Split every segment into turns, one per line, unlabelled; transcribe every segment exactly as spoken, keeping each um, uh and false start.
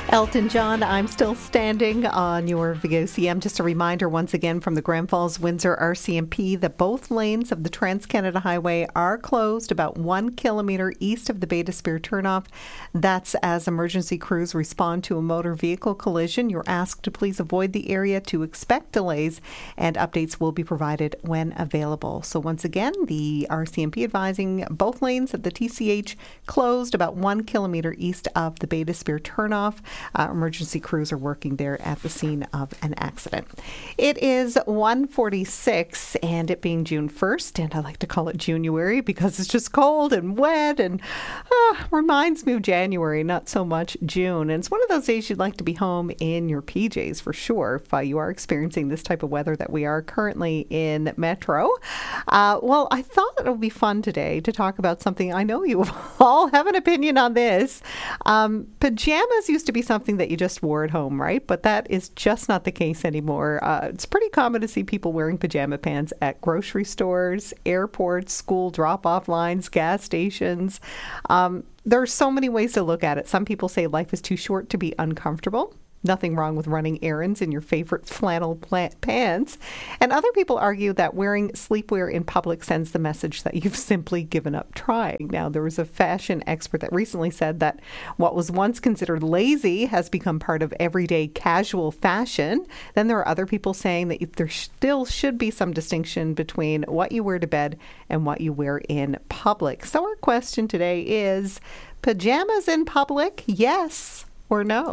Elton John, I'm Still Standing on your V O C M. Just a reminder once again from the Grand Falls Windsor R C M P that both lanes of the Trans-Canada Highway are closed about one kilometre east of the Bay d'Espoir turnoff. That's as emergency crews respond to a motor vehicle collision. You're asked to please avoid the area, to expect delays, and updates will be provided when available. So once again, the R C M P advising both lanes of the T C H closed about one kilometre east of the Bay d'Espoir turnoff. Uh, emergency crews are working there at the scene of an accident. It is one forty-six, and it being June first, and I like to call it January because it's just cold and wet and uh, reminds me of January, not so much June. And it's one of those days you'd like to be home in your P Js for sure if uh, you are experiencing this type of weather that we are currently in Metro. Uh, well, I thought it would be fun today to talk about something. I know you all have an opinion on this. Um, pajamas used to be something that you just wore at home, right? But that is just not the case anymore. Uh, it's pretty common to see people wearing pajama pants at grocery stores, airports, school drop-off lines, gas stations. Um, there are so many ways to look at it. Some people say life is too short to be uncomfortable. Nothing wrong with running errands in your favorite flannel pants. And other people argue that wearing sleepwear in public sends the message that you've simply given up trying. Now, there was a fashion expert that recently said that what was once considered lazy has become part of everyday casual fashion. Then there are other people saying that there still should be some distinction between what you wear to bed and what you wear in public. So our question today is, pajamas in public, yes or no?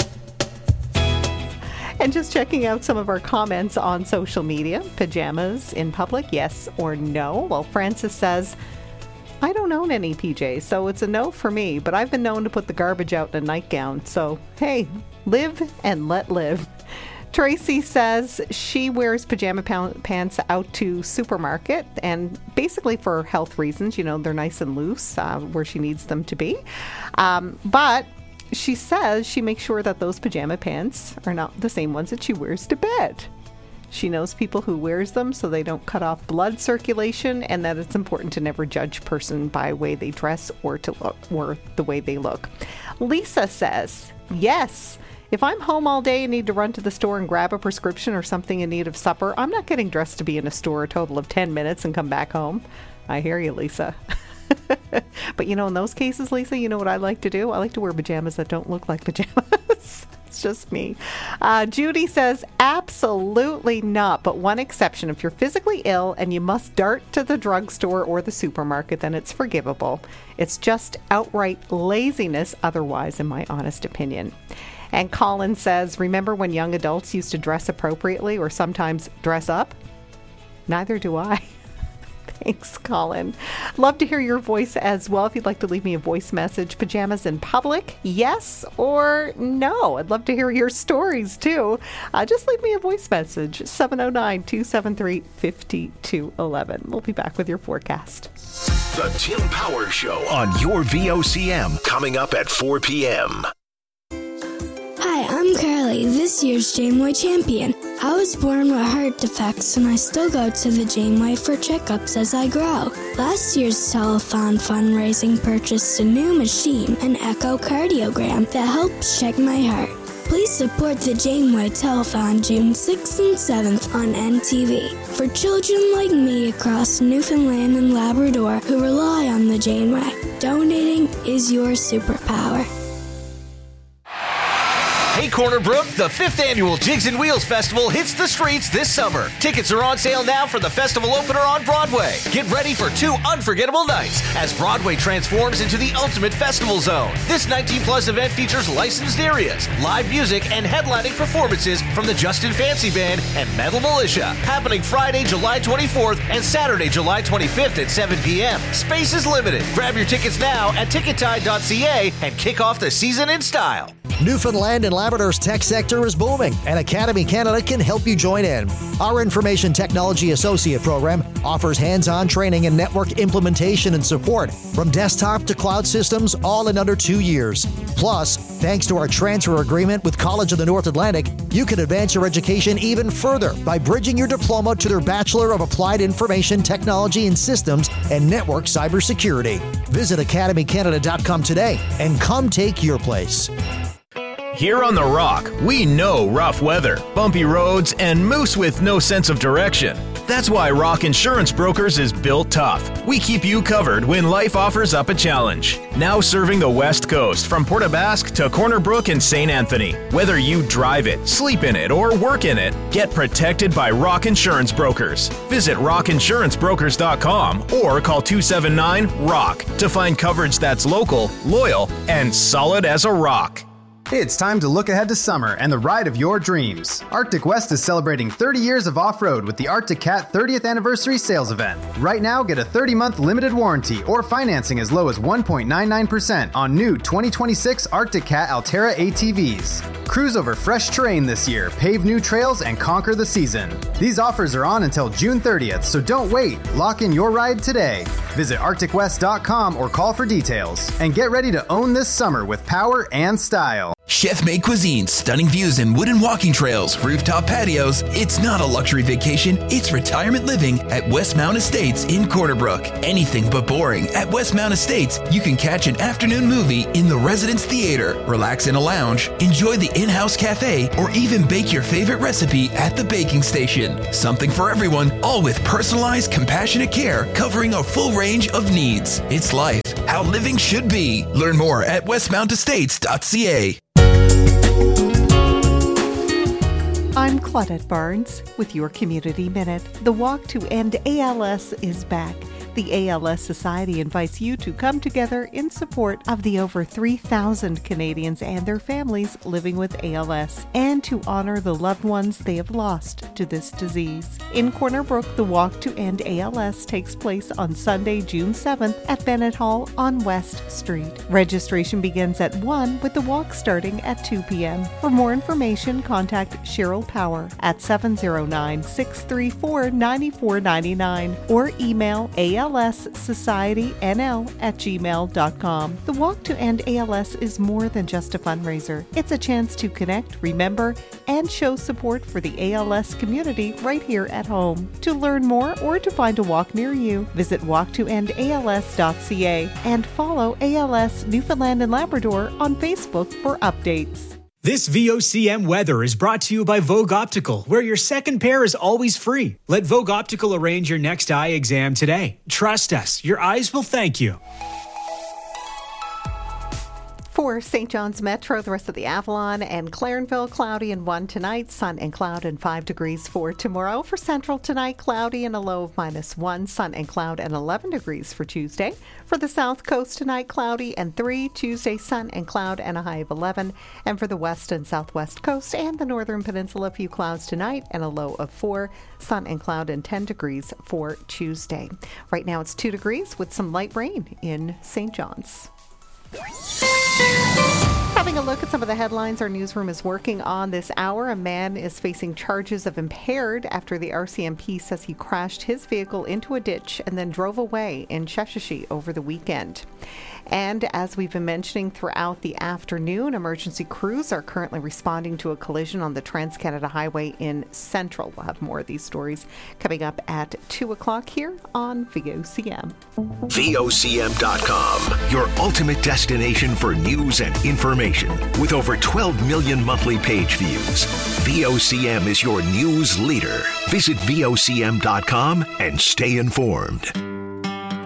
And just checking out some of our comments on social media. Pajamas in public, yes or no? Well, Francis says, I don't own any P Js, so it's a no for me, but I've been known to put the garbage out in a nightgown. So, hey, live and let live. Tracy says she wears pajama pants out to supermarket, and basically for health reasons. You know, they're nice and loose uh, where she needs them to be. Um, but she says she makes sure that those pajama pants are not the same ones that she wears to bed. She knows people who wears them so they don't cut off blood circulation, and that it's important to never judge a person by the way they dress or to look or the way they look. Lisa says, yes, if I'm home all day and need to run to the store and grab a prescription or something in need of supper, I'm not getting dressed to be in a store a total of ten minutes and come back home. I hear you, Lisa. But, you know, in those cases, Lisa, you know what I like to do? I like to wear pajamas that don't look like pajamas. It's just me. Uh, Judy says, absolutely not. But one exception, if you're physically ill and you must dart to the drugstore or the supermarket, then it's forgivable. It's just outright laziness otherwise, in my honest opinion. And Colin says, remember when young adults used to dress appropriately or sometimes dress up? Neither do I. Thanks, Colin. Love to hear your voice as well. If you'd like to leave me a voice message, pajamas in public, yes or no? I'd love to hear your stories too. Uh, just leave me a voice message, seven oh nine, two seven three, five two one one. We'll be back with your forecast.
The Tim Power Show on your V O C M, coming up at four p.m.
Hi, I'm Carly, this year's Janeway champion. I was born with heart defects, and I still go to the Janeway for checkups as I grow. Last year's telethon fundraising purchased a new machine, an echocardiogram, that helps check my heart. Please support the Janeway Telethon June sixth and seventh on N T V. For children like me across Newfoundland and Labrador who rely on the Janeway, donating is your superpower.
Hey Corner Brook, the fifth annual Jigs and Wheels Festival hits the streets this summer. Tickets are on sale now for the festival opener on Broadway. Get ready for two unforgettable nights as Broadway transforms into the ultimate festival zone. This nineteen plus event features licensed areas, live music, and headlining performances from the Justin Fancy Band and Metal Militia. Happening Friday, July twenty-fourth and Saturday, July twenty-fifth at seven p.m. Space is limited. Grab your tickets now at ticket tide dot c a and kick off the season in style.
Newfoundland and Labrador's tech sector is booming, and Academy Canada can help you join in. Our Information Technology Associate program offers hands-on training and network implementation and support from desktop to cloud systems, all in under two years. Plus, thanks to our transfer agreement with College of the North Atlantic, you can advance your education even further by bridging your diploma to their Bachelor of Applied Information Technology and Systems and Network Cybersecurity. Visit academy canada dot com today and come take your place.
Here on The Rock, we know rough weather, bumpy roads, and moose with no sense of direction. That's why Rock Insurance Brokers is built tough. We keep you covered when life offers up a challenge. Now serving the West Coast from Port aux Basques to Corner Brook and Saint Anthony. Whether you drive it, sleep in it, or work in it, get protected by Rock Insurance Brokers. Visit rock insurance brokers dot com or call two seven nine ROCK to find coverage that's local, loyal, and solid as a rock.
It's time to look ahead to summer and the ride of your dreams. Arctic West is celebrating thirty years of off-road with the Arctic Cat thirtieth Anniversary Sales Event. Right now, get a thirty-month limited warranty or financing as low as one point nine nine percent on new twenty twenty-six Arctic Cat Altera A T Vs. Cruise over fresh terrain this year, pave new trails, and conquer the season. These offers are on until June thirtieth, so don't wait. Lock in your ride today. Visit arctic west dot com or call for details. And get ready to own this summer with power and style.
Chef-made cuisine, stunning views and wooden walking trails, rooftop patios. It's not a luxury vacation, it's retirement living at Westmount Estates in Corner Brook. Anything but boring. At Westmount Estates, you can catch an afternoon movie in the Residence Theater, relax in a lounge, enjoy the in-house cafe, or even bake your favorite recipe at the baking station. Something for everyone, all with personalized, compassionate care covering a full range of needs. It's life, how living should be. Learn more at westmount estates dot c a.
I'm Claudette Barnes with your Community Minute. The Walk to End A L S is back. The A L S Society invites you to come together in support of the over three thousand Canadians and their families living with A L S and to honor the loved ones they have lost to this disease. In Corner Brook, the Walk to End A L S takes place on Sunday, June seventh at Bennett Hall on West Street. Registration begins at one with the walk starting at two p.m. For more information, contact Cheryl Power at seven oh nine, six three four, nine four nine nine or email A L S A L S Society N L at gmail dot com. The Walk to End A L S is more than just a fundraiser. It's a chance to connect, remember, and show support for the A L S community right here at home. To learn more or to find a walk near you, visit walk to end A L S dot c a and follow A L S Newfoundland and Labrador on Facebook for updates.
This V O C M weather is brought to you by Vogue Optical, where your second pair is always free. Let Vogue Optical arrange your next eye exam today. Trust us, your eyes will thank you.
For Saint John's Metro, the rest of the Avalon and Clarenville, cloudy and one tonight, sun and cloud and five degrees for tomorrow. For Central tonight, cloudy and a low of minus one, sun and cloud and eleven degrees for Tuesday. For the South Coast tonight, cloudy and three, Tuesday, sun and cloud and a high of eleven. And for the West and Southwest Coast and the Northern Peninsula, a few clouds tonight and a low of four, sun and cloud and ten degrees for Tuesday. Right now it's two degrees with some light rain in Saint John's. Having a look at some of the headlines our newsroom is working on this hour. A man is facing charges of impaired after the R C M P says he crashed his vehicle into a ditch and then drove away in Sheshatshiu over the weekend. And as we've been mentioning throughout the afternoon, emergency crews are currently responding to a collision on the Trans-Canada Highway in Central. We'll have more of these stories coming up at two o'clock here on V O C M.
V O C M dot com, your ultimate destination for news and information. With over twelve million monthly page views, V O C M is your news leader. Visit V O C M dot com and stay informed.